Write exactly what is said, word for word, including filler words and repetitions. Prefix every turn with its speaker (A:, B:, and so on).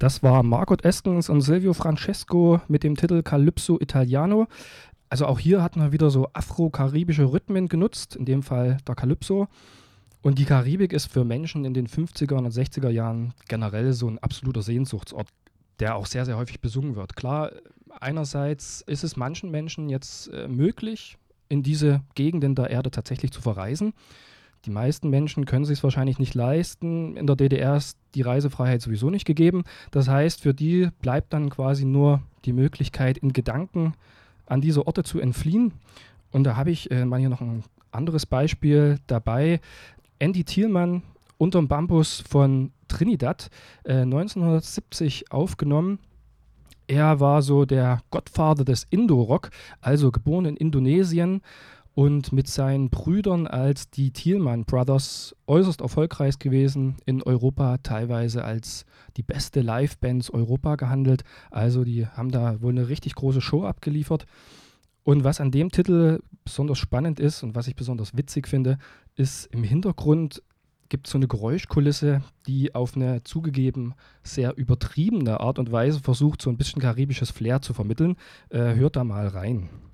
A: Das war Margot Eskens und Silvio Francesco mit dem Titel Calypso Italiano. Also auch hier hat man wieder so afro-karibische Rhythmen genutzt, in dem Fall der Calypso. Und die Karibik ist für Menschen in den fünfziger und sechziger Jahren generell so ein absoluter Sehnsuchtsort, der auch sehr, sehr häufig besungen wird. Klar, einerseits ist es manchen Menschen jetzt äh, möglich, in diese Gegenden der Erde tatsächlich zu verreisen. Die meisten Menschen können sich es wahrscheinlich nicht leisten. In der D D R ist die Reisefreiheit sowieso nicht gegeben. Das heißt, für die bleibt dann quasi nur die Möglichkeit, in Gedanken an diese Orte zu entfliehen. Und da habe ich äh, mal hier noch ein anderes Beispiel dabei. Andy Thielmann unterm Bambus von Trinidad, äh, neunzehnhundertsiebzig aufgenommen. Er war so der Gottvater des Indo-Rock, also geboren in Indonesien und mit seinen Brüdern als die Thielmann Brothers äußerst erfolgreich gewesen, in Europa teilweise als die beste Livebands Europa gehandelt. Also die haben da wohl eine richtig große Show abgeliefert. Und was an dem Titel besonders spannend ist und was ich besonders witzig finde, ist im Hintergrund gibt es so eine Geräuschkulisse, die auf eine zugegeben sehr übertriebene Art und Weise versucht, so ein bisschen karibisches Flair zu vermitteln. Äh, hört da mal rein.